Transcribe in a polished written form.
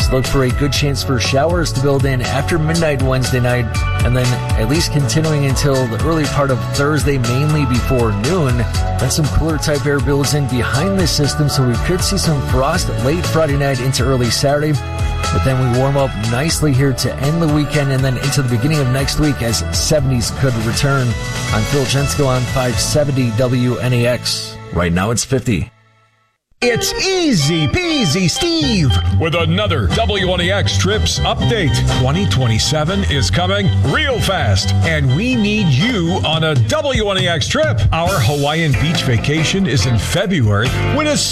look for a good chance for showers to build in after midnight Wednesday night, and then at least continuing until the early part of Thursday, mainly before noon. Then some cooler type air builds in behind this system, so we could see some frost late Friday night into early Saturday. But then we warm up nicely here to end the weekend and then into the beginning of next week as 70s could return. I'm Phil Jensko on 570 WNAX. Right now it's 50. It's Easy Peasy Steve with another WNAX Trips update. 2027 is coming real fast, and we need you on a WNAX trip. Our Hawaiian beach vacation is in February when it's